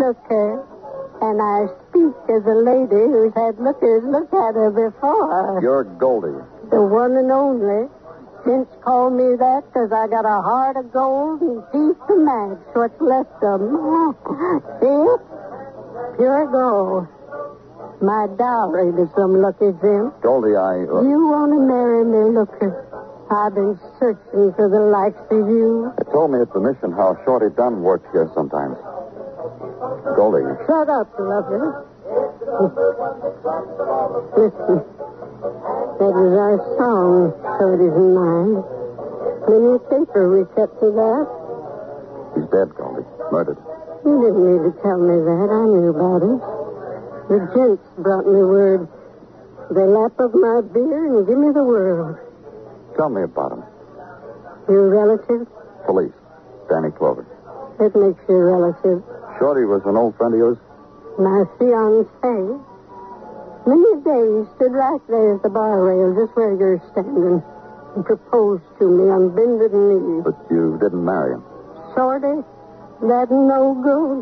looker. And I speak as a lady who's had lookers look at her before. You're Goldie. The one and only. Gents call me that because I got a heart of gold and teeth to match what's left of them. See it? Pure gold. My dowry to some lucky gent. Goldie, You want to marry me, looker? I've been searching for the likes of you. It told me at the mission how Shorty Dunn works here sometimes. Goldie. Shut up, lover. Listen. That was our song, Shorty's and mine. The newspaper we kept to that. He's dead, Goldie. Murdered. You didn't need to tell me that. I knew about it. The gents brought me word. They lap up my beer and give me the world. Tell me about him. Your relative? Police. Danny Clover. It makes you a relative. Shorty was an old friend of yours? My fiancé. Many days stood right there at the bar rail, just where you're standing, and proposed to me on bended knee. But you didn't marry him. Shorty, that no good.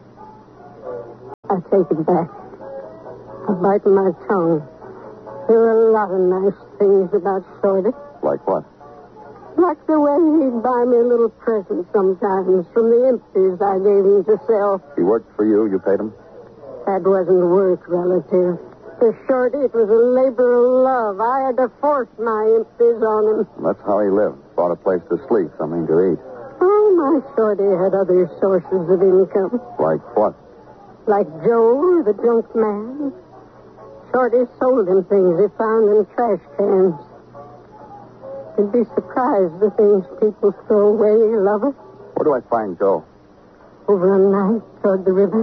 I take it back. I bite my tongue. There were a lot of nice things about Shorty. Like what? Like the way he'd buy me a little present sometimes from the empties I gave him to sell. He worked for you. You paid him? That wasn't work, relative. To Shorty, it was a labor of love. I had to force my empties on him. That's how he lived. Bought a place to sleep, something to eat. Oh, my Shorty had other sources of income. Like what? Like Joe, the junk man. Shorty sold him things he found in trash cans. You'd be surprised the things people throw away, lover. Where do I find Joe? Over on night toward the river.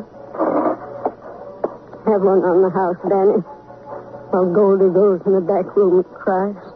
Have one on the house, Danny. While Goldie goes in the back room and cries.